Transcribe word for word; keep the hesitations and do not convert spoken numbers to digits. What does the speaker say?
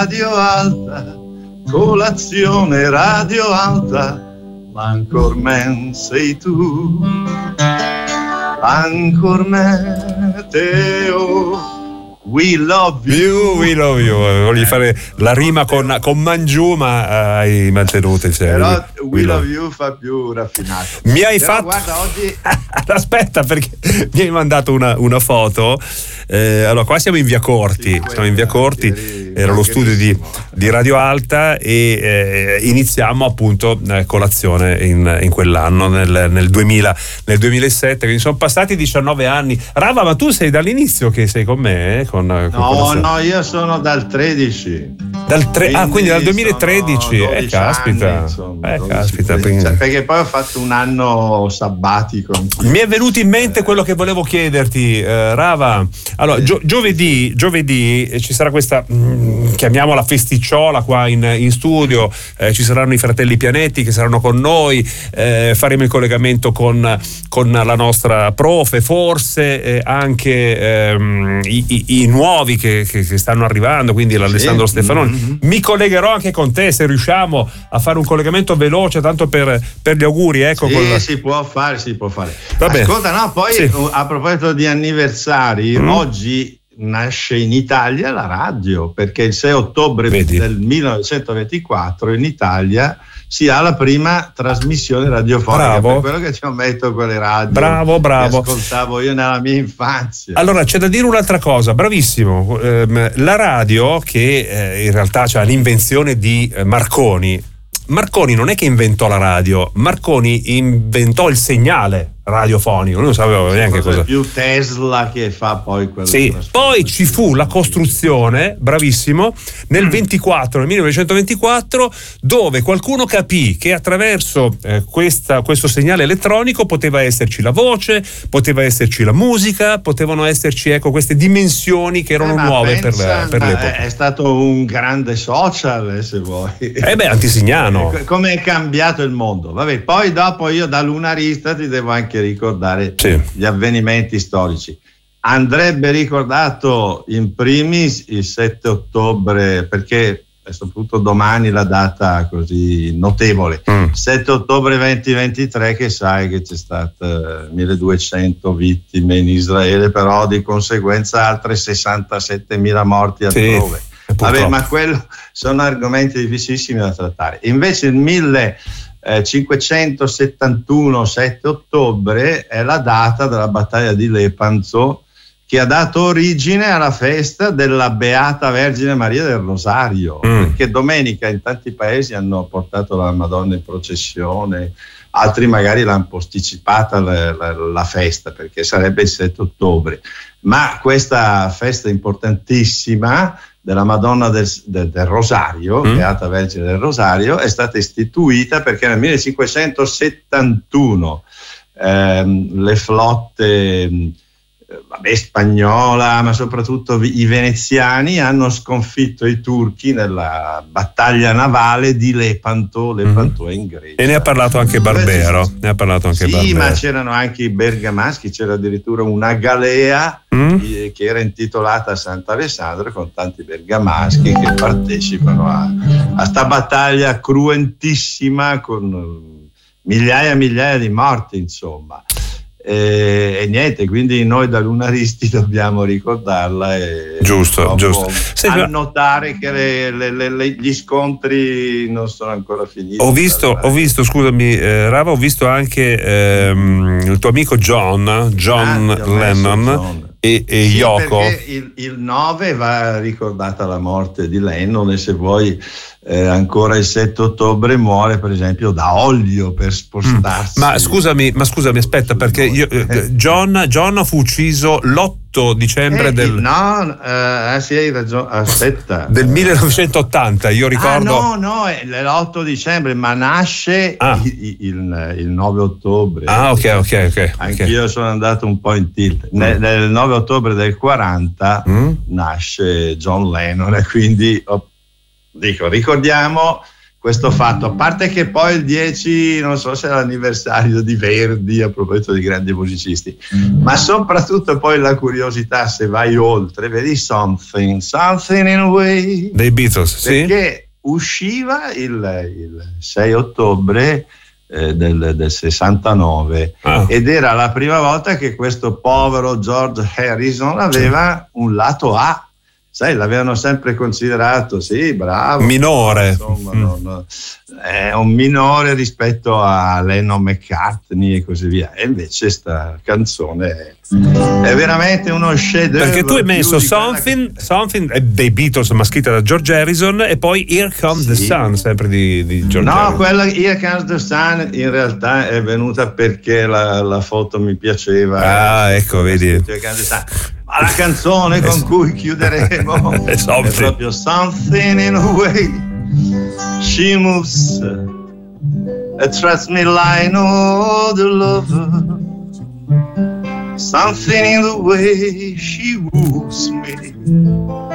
Radio Alta, colazione Radio Alta, ma ancor men sei tu, ancor me Teo. We love you, we love you. Voglio fare la rima con, con Mangiù, ma hai mantenuto il Però we, we love you fa più raffinato. Mi hai Però fatto. Guarda, oggi. Aspetta, perché mi hai mandato una, una foto. Eh, allora, qua siamo in via Corti. Sì, siamo in via Corti. eri, Era lo studio di, di Radio Alta e eh, iniziamo appunto eh, colazione in, in quell'anno, nel, nel, duemila, nel duemilasette. Quindi sono passati diciannove anni. Rava, ma tu sei dall'inizio che sei con me? Eh? Con, con no, no, io sono dal tredici. Dal tre, quindi, ah, quindi dal duemilatredici. Eh, caspita. Anni, insomma, eh, caspita. Cioè, perché poi ho fatto un anno sabbatico. Mi è venuto in mente eh. quello che volevo chiederti, eh, Rava. Allora, eh. gio- giovedì, giovedì eh, ci sarà questa, mh, chiamiamola festicciola qua in, in studio, eh, ci saranno i fratelli Pianetti che saranno con noi, eh, faremo il collegamento con, con la nostra profe, forse eh, anche ehm, i, i, i nuovi che, che, che stanno arrivando, quindi l'Alessandro sì. Stefanoni. Mm-hmm. Mi collegherò anche con te se riusciamo a fare un collegamento veloce, tanto per, per gli auguri. Ecco, sì, col... si può fare, si può fare. Vabbè. Ascolta, no, poi sì. A proposito di anniversari, mm. oggi nasce in Italia la radio, perché il sei ottobre Vedi. del millenovecentoventiquattro in Italia si ha la prima trasmissione radiofonica. Bravo. Per quello che ci ho messo quelle radio. Bravo, bravo. Che ascoltavo io nella mia infanzia. Allora c'è da dire un'altra cosa, bravissimo. Eh, la radio, che eh, in realtà c'ha l'invenzione di eh, Marconi. Marconi non è che inventò la radio, Marconi inventò il segnale radiofonico, non sapevo neanche cosa. Più Tesla che fa poi quello. Sì, poi ci fu la costruzione, bravissimo, nel ventiquattro, nel millenovecentoventiquattro, dove qualcuno capì che attraverso eh, questa, questo segnale elettronico poteva esserci la voce, poteva esserci la musica, potevano esserci, ecco, queste dimensioni che erano eh, nuove pensa, per, per l'epoca. È stato un grande social, se vuoi. Eh beh, antisignano. Come è cambiato il mondo. Vabbè, poi dopo io da lunarista ti devo anche ricordare sì. gli avvenimenti storici. Andrebbe ricordato in primis il sette ottobre, perché è soprattutto domani la data così notevole. Mm. sette ottobre duemilaventitré, che sai che c'è stata milleduecento vittime in Israele, però di conseguenza altre sessantasettemila morti altrove. Sì. Vabbè, ma quello sono argomenti difficilissimi da trattare. Invece il millecinquecentosettantuno, sette ottobre, è la data della battaglia di Lepanto, che ha dato origine alla festa della Beata Vergine Maria del Rosario, mm. perché domenica in tanti paesi hanno portato la Madonna in processione, altri magari l'hanno posticipata la, la, la festa, perché sarebbe il sette ottobre. Ma questa festa importantissima della Madonna del, del, del Rosario, mm. Beata Vergine del Rosario, è stata istituita perché nel millecinquecentosettantuno ehm, le flotte vabbè, spagnola, ma soprattutto i veneziani hanno sconfitto i turchi nella battaglia navale di Lepanto. Lepanto mm-hmm. è in Grecia. E ne ha parlato anche Barbero. Ne ha parlato anche sì, Barbero. ma c'erano anche i bergamaschi, c'era addirittura una galea mm. che era intitolata Sant'Alessandro, con tanti bergamaschi che partecipano a, a sta battaglia cruentissima con migliaia e migliaia di morti, insomma. E, e niente, quindi noi da lunaristi dobbiamo ricordarla e giusto, giusto. annotare che le, le, le, le, gli scontri non sono ancora finiti. Ho visto, ho visto scusami eh, Rava, ho visto anche ehm, il tuo amico John John ah, Lennon John. e, e sì, Yoko. Perché il, il nove va ricordata la morte di Lennon, e se vuoi Eh, ancora il sette ottobre muore per esempio da olio per spostarsi. Mm. Ma scusami, ma scusami, aspetta, perché io, eh, John, John fu ucciso l'otto dicembre eh, del no, eh, sì, hai ragione, aspetta, del millenovecentottanta, io ricordo. Ah, no, no, è l'otto dicembre, ma nasce ah. il, il, il nove ottobre. Ah, ok, ok, ok. Anch'io okay. sono andato un po' in tilt. Mm. Nel, nel nove ottobre del quaranta mm. nasce John Lennon, e quindi ho Dico, ricordiamo questo fatto, a parte che poi il dieci, non so se è l'anniversario di Verdi, a proposito di grandi musicisti, ma soprattutto poi la curiosità, se vai oltre, vedi Something, Something in a Way dei Beatles, sì, perché usciva il, il sei ottobre eh, del, del sessantanove ah. ed era la prima volta che questo povero George Harrison aveva un lato A. Sai, l'avevano sempre considerato, sì, bravo. Minore. Insomma, mm. non, è un minore rispetto a Lennon McCartney e così via. E invece sta canzone è, è veramente uno chef-d'œuvre. Perché tu hai messo Something, che... Something dei Beatles, ma scritta da George Harrison, e poi Here Comes sì. the Sun, sempre di, di George no, Harrison. No, quella Here Comes the Sun in realtà è venuta perché la, la foto mi piaceva. Ah, ecco, vedi. Ma la canzone con cui chiuderemo è proprio Something in a Way. She moves, attracts me like no other lover. Something in the way she woos me.